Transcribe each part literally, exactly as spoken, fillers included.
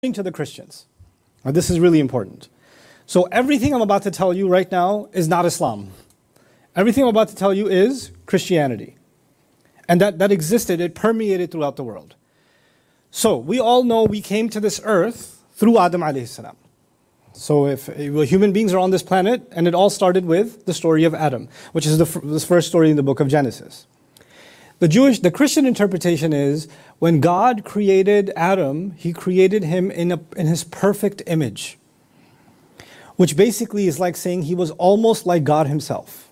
to the Christians. Now, this is really important. So everything I'm about to tell you right now is not Islam. Everything I'm about to tell you is Christianity. And that, that existed, it permeated throughout the world. So we all know we came to this earth through Adam alayhi salam. So if well, human beings are on this planet, and it all started with the story of Adam, which is the, the first story in the book of Genesis. The Jewish, the Christian interpretation is, when God created Adam, He created him in, a, in His perfect image. Which basically is like saying he was almost like God Himself.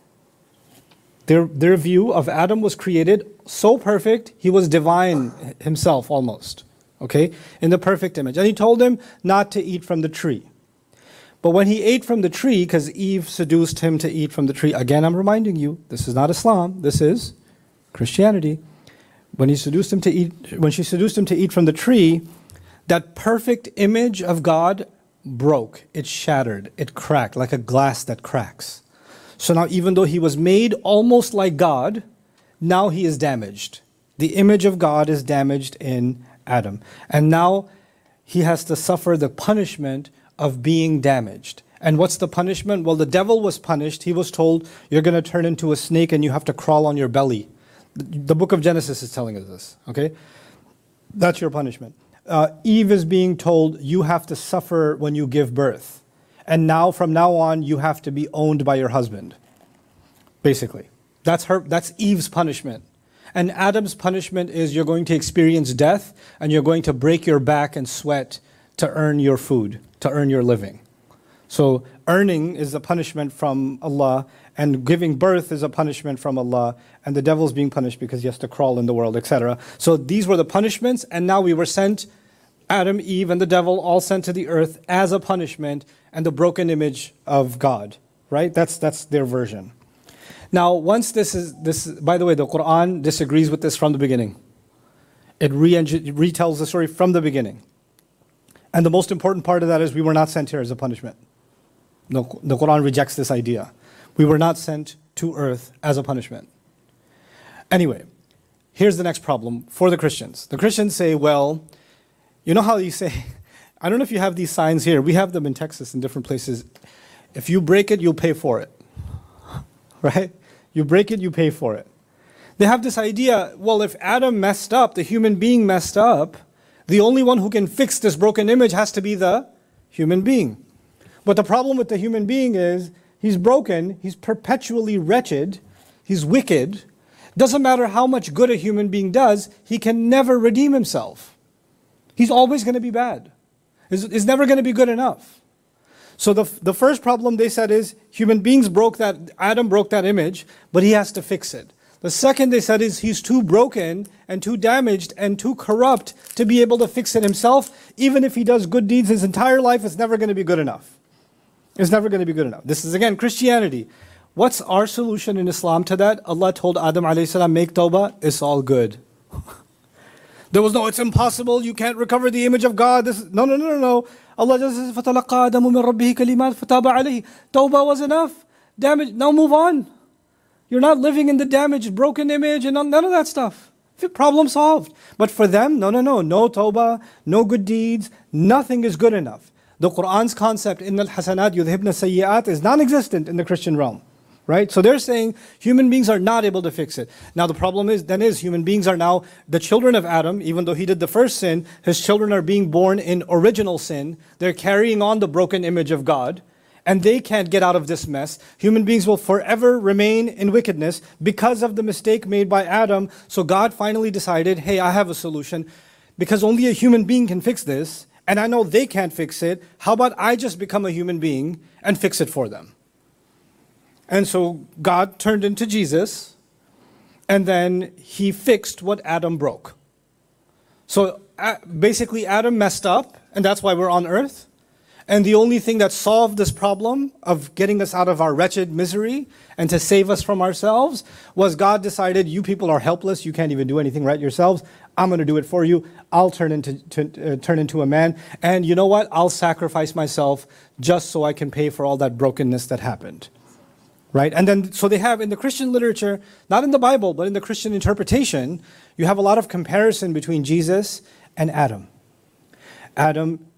Their, their view of Adam was created so perfect, he was divine himself almost. Okay? In the perfect image. And He told him not to eat from the tree. But when he ate from the tree, because Eve seduced him to eat from the tree, again I'm reminding you, this is not Islam, this is Christianity. When he seduced him to eat, when she seduced him to eat from the tree, that perfect image of God broke, it shattered, it cracked like a glass that cracks. So now even though he was made almost like God, now he is damaged. The image of God is damaged in Adam. And now he has to suffer the punishment of being damaged. And what's the punishment? Well, the devil was punished. He was told, you're going to turn into a snake and you have to crawl on your belly. The book of Genesis is telling us this, okay? That's your punishment. Uh, Eve is being told, you have to suffer when you give birth. And now, from now on, you have to be owned by your husband. Basically. That's her. That's Eve's punishment. And Adam's punishment is you're going to experience death, and you're going to break your back and sweat to earn your food, to earn your living. So earning is a punishment from Allah, and giving birth is a punishment from Allah, and the devil's being punished because he has to crawl in the world, et cetera. So these were the punishments, and now we were sent, Adam, Eve, and the devil all sent to the earth as a punishment, and the broken image of God, right? That's that's their version. Now, once this is, this, by the way, the Quran disagrees with this from the beginning. It re retells the story from the beginning. And the most important part of that is we were not sent here as a punishment. No, the Quran rejects this idea. We were not sent to earth as a punishment. Anyway, here's the next problem for the Christians. The Christians say, well, you know how you say, I don't know if you have these signs here. We have them in Texas in different places. If you break it, you'll pay for it. Right? You break it, you pay for it. They have this idea, well, if Adam messed up, the human being messed up, the only one who can fix this broken image has to be the human being. But the problem with the human being is, he's broken, he's perpetually wretched, he's wicked. Doesn't matter how much good a human being does, he can never redeem himself. He's always going to be bad. He's, he's never going to be good enough. So the, the first problem they said is, human beings broke that, Adam broke that image, but he has to fix it. The second they said is, he's too broken and too damaged and too corrupt to be able to fix it himself. Even if he does good deeds his entire life, it's never going to be good enough. It's never going to be good enough. This is again Christianity. What's our solution in Islam to that? Allah told Adam alayhi salam, make tawbah, it's all good. There was no, it's impossible, you can't recover the image of God. This is, no, no, no, no, no. Allah just says, فَتَلَقَّى آدَمُ مِنْ رَبِّهِ كَلِمَاتٍ فَتَابَ عَلَيْهِ. Tawbah was enough. Damage, now move on. You're not living in the damaged, broken image and none of that stuff. Problem solved. But for them, no, no, no. No tawbah, no good deeds, nothing is good enough. The Qur'an's concept, إِنَّ الْحَسَنَاتِ يُذْهِبْنَ السَّيِّئَاتِ, is non-existent in the Christian realm. Right? So they're saying human beings are not able to fix it. Now the problem is, then is human beings are now the children of Adam. Even though he did the first sin, his children are being born in original sin. They're carrying on the broken image of God. And they can't get out of this mess. Human beings will forever remain in wickedness because of the mistake made by Adam. So God finally decided, hey, I have a solution. Because only a human being can fix this, and I know they can't fix it, how about I just become a human being and fix it for them? And so God turned into Jesus, and then He fixed what Adam broke. So uh, basically Adam messed up, and that's why we're on earth. And the only thing that solved this problem of getting us out of our wretched misery and to save us from ourselves was God decided, you people are helpless, you can't even do anything right yourselves, I'm going to do it for you, I'll turn into, to, uh, turn into a man, and you know what, I'll sacrifice myself just so I can pay for all that brokenness that happened. Right? And then, so they have in the Christian literature, not in the Bible, but in the Christian interpretation, you have a lot of comparison between Jesus and Adam. Adam